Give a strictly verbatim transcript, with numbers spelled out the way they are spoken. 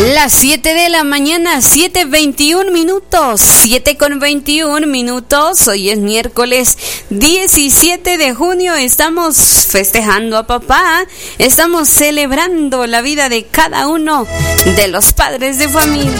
Las siete de la mañana, siete veintiún minutos, siete con veintiún minutos. Hoy es miércoles diecisiete de junio. Estamos festejando a papá. Estamos celebrando la vida de cada uno de los padres de familia.